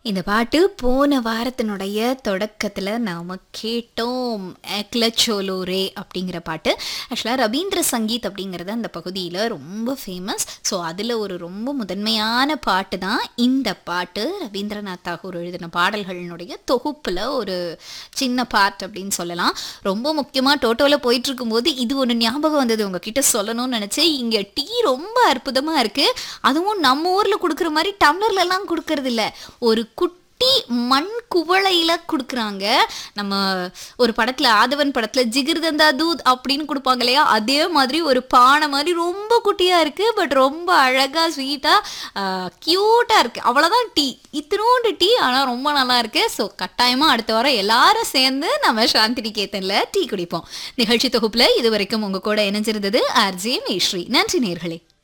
இந்த பாட்டு போன வாரத்தினுடைய தொடக்கத்தில் நாம் கேட்டோம். ஏக்லச்சோலோரே அப்படிங்கிற பாட்டு ஆக்சுவலாக ரவீந்திர சங்கீத் அப்படிங்கிறது அந்த பகுதியில் ரொம்ப ஃபேமஸ். ஸோ அதில் ஒரு ரொம்ப முதன்மையான பாட்டு தான் இந்த பாட்டு. ரவீந்திரநாத் தாகூர் எழுதின பாடல்களினுடைய தொகுப்பில் ஒரு சின்ன பார்ட் அப்படின்னு சொல்லலாம். ரொம்ப முக்கியமாக டோட்டோவில் போயிட்டுருக்கும்போது இது ஒன்று ஞாபகம் வந்தது, உங்ககிட்ட சொல்லணும்னு நினச்சேன். இங்கே டீ ரொம்ப அற்புதமாக இருக்குது. அதுவும் நம்ம ஊரில் கொடுக்குற மாதிரி டம்ளர்லலாம் கொடுக்கறது இல்லை, ஒரு குட்டி மண் குவளையில கொடுக்குறாங்க. நம்ம ஒரு படத்துல ஆதவன் படத்துல ஜிகிர்தந்தா தூத் அப்படின்னு கொடுப்பாங்க இல்லையா, அதே மாதிரி ஒரு பானை மாதிரி ரொம்ப குட்டியா இருக்கு. பட் ரொம்ப அழகா ஸ்வீட்டா கியூட்டா இருக்கு. அவ்வளவுதான் டீ, இத்தினோண்டு டீ, ஆனா ரொம்ப நல்லா இருக்கு. ஸோ கட்டாயமா அடுத்த வாரம் எல்லாரும் சேர்ந்து நம்ம சாந்தி நிகேதன்ல டீ குடிப்போம். நிகழ்ச்சி தொகுப்புல இது வரைக்கும் உங்க கூட இணைஞ்சிருந்தது ஆர்ஜே மேஸ்ரீ. நன்றி நேயர்களே.